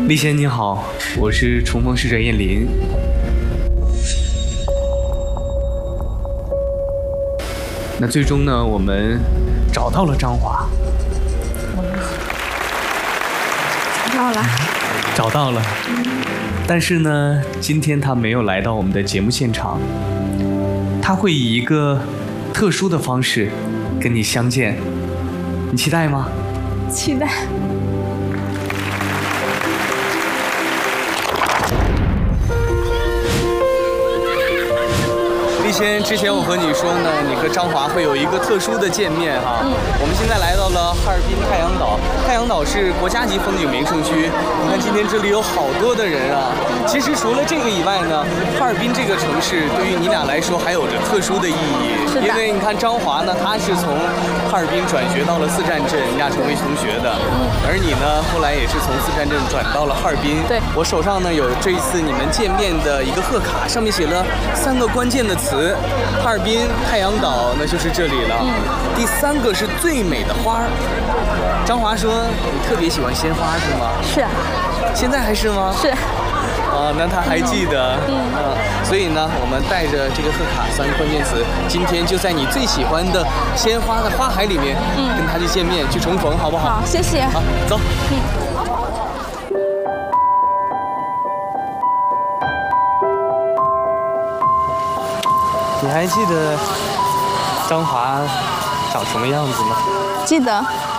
丽贤你好，我是重逢使者燕林。那最终呢，我们找到了张华。找到了。但是呢，今天他没有来到我们的节目现场，他会以一个特殊的方式跟你相见，你期待吗？ 期待。 丽贤，之前我和你说呢，你和张华会有一个特殊的见面哈。我们现在来到了哈尔滨太阳岛，太阳岛是国家级风景名胜区。你看今天这里有好多的人啊。其实除了这个以外呢，哈尔滨这个城市对于你俩来说还有着特殊的意义。因为你看张华呢，他是从哈尔滨转学到了四站镇，你俩成为同学的。而你呢，后来也是从四站镇转到了哈尔滨。 对。 我手上呢有这一次你们见面的一个贺卡，上面写了3个关键的词。哈尔滨太阳岛，那就是这里了。第3个是最美的花儿。张华说你特别喜欢鲜花是吗？ 是。 现在还是吗？ 是。 那他还记得。所以呢，我们带着这个贺卡3个关键词，今天就在你最喜欢的鲜花的花海里面，跟他去见面，去重逢，好不好？ 好，谢谢。 好，走。你还记得张华长什么样子吗？ 记得。